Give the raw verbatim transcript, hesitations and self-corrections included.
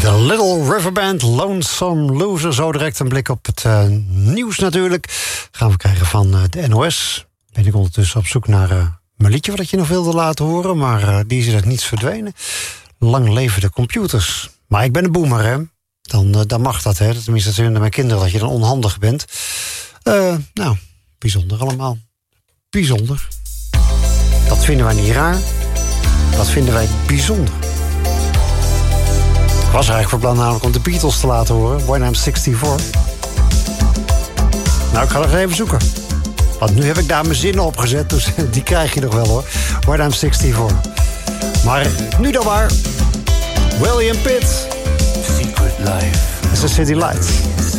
The Little River Band, Lonesome Loser. Zo direct een blik op het uh, nieuws natuurlijk. Gaan we krijgen van uh, de N O S. Ben ik ondertussen op zoek naar uh, mijn liedje wat ik je nog wilde laten horen. Maar uh, die is er niets verdwenen. Lang leven de computers. Maar ik ben een boomer, hè. Dan, uh, dan mag dat, hè. Tenminste, dat vinden mijn kinderen dat je dan onhandig bent. Uh, nou, bijzonder allemaal. Bijzonder. Dat vinden wij niet raar. Dat vinden wij bijzonder. Ik was eigenlijk van plan namelijk om de Beatles te laten horen. When I'm sixty-four. Nou, ik ga er even zoeken. Want nu heb ik daar mijn zinnen op gezet. Dus die krijg je nog wel hoor. When I'm sixty-four. Maar nu dan maar. William Pitt. Secret Life. It's a City Lights.